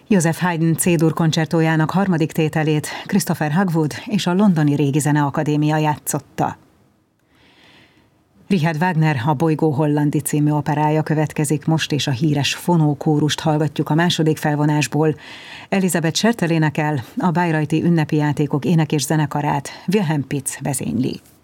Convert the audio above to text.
Joseph Haydn C-dur koncertójának harmadik tételét Christopher Hogwood és a Londoni Régi Zeneakadémia játszotta. Richard Wagner A bolygó Hollandi című operája következik most, és a híres fonókórust hallgatjuk a második felvonásból. Elizabeth Schertel énekel, a bayreuthi ünnepi játékok ének- és zenekarát Wilhelm Pitz vezényli.